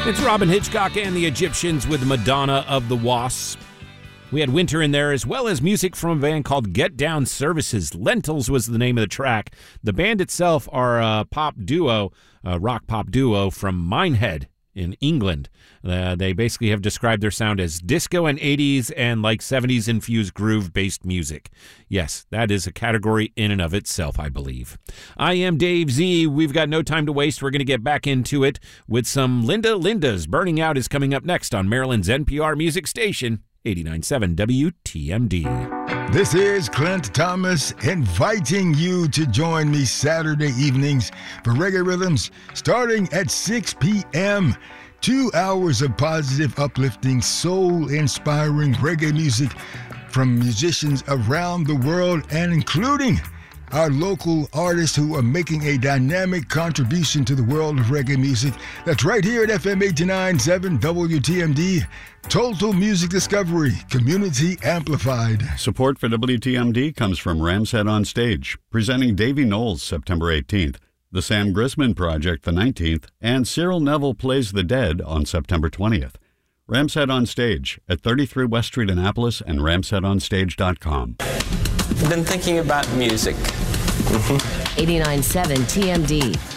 It's Robin Hitchcock and the Egyptians with Madonna of the Wasps. We had Winter in there, as well as music from a band called Get Down Services. Lentils was the name of the track. The band itself are a pop duo, a rock pop duo from Minehead in England. They basically have described their sound as disco and 80s and like 70s infused groove-based music. Yes, that is a category in and of itself, I believe. I am Dave Z. We've got no time to waste. We're going to get back into it with some Linda Linda's. Burning Out is coming up next on Maryland's NPR music station, 89.7 WTMD. This is Clint Thomas inviting you to join me Saturday evenings for Reggae Rhythms starting at 6 p.m. 2 hours of positive, uplifting, soul-inspiring reggae music from musicians around the world and including our local artists who are making a dynamic contribution to the world of reggae music. That's right here at FM 89.7 WTMD. Total Music Discovery, community amplified. Support for WTMD comes from Ramshead on Stage, presenting Davy Knowles September 18th, the Sam Grisman Project the 19th, and Cyril Neville Plays the Dead on September 20th. Ramshead on Stage at 33 West Street, Annapolis, and ramshedonstage.com. I've been thinking about music. 89.7 TMD.